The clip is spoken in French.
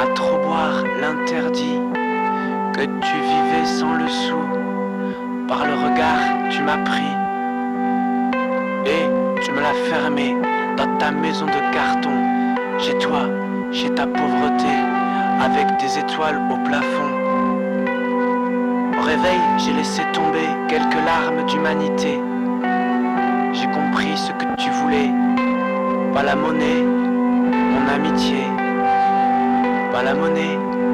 trop boire l'interdit, que tu vivais sans le sou. Par le regard, tu m'as pris et tu me l'as fermé dans ta maison de carton. Chez toi, chez ta pauvreté, avec des étoiles au plafond. Au réveil, j'ai laissé tomber quelques larmes d'humanité. J'ai compris ce que tu voulais, pas la monnaie, mon amitié. Pas la monnaie,